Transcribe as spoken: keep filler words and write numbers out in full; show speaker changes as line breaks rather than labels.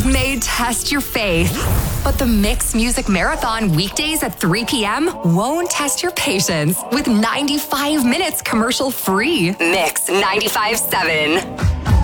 may test your faith, but the Mix Music Marathon weekdays at three p.m. won't test your patience with ninety-five minutes commercial free. Mix ninety-five point seven.